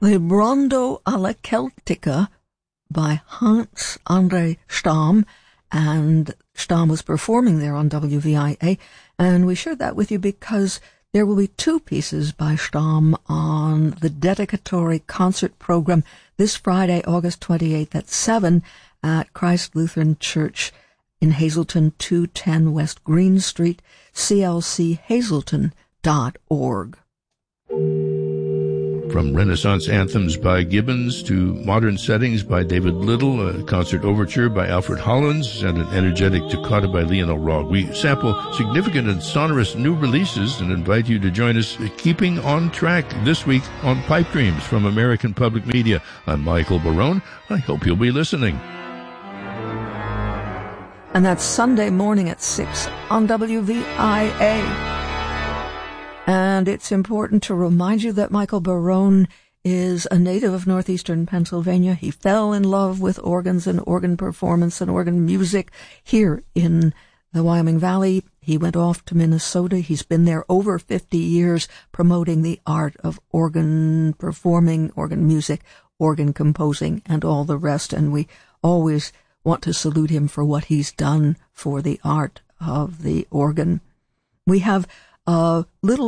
The Rondo alla Celtica by Hans Andre Stamm, and Stamm was performing there on WVIA, and we shared that with you because there will be two pieces by Stamm on the dedicatory concert program this Friday, August 28th at 7 at Christ Lutheran Church in Hazleton, 210 West Green Street, clchazleton.org. From Renaissance anthems by Gibbons to modern settings by David Little, a concert overture by Alfred Hollins, and an energetic toccata by Lionel Rogge. We sample significant and sonorous new releases and invite you to join us keeping on track this week on Pipe Dreams from American Public Media. I'm Michael Barone. I hope you'll be listening. And that's Sunday morning at 6 on WVIA. And it's important to remind you that Michael Barone is a native of northeastern Pennsylvania. He fell in love with organs and organ performance and organ music here in the Wyoming Valley. He went off to Minnesota. He's been there over 50 years promoting the art of organ performing, organ music, organ composing, and all the rest. And we always want to salute him for what he's done for the art of the organ. We have a little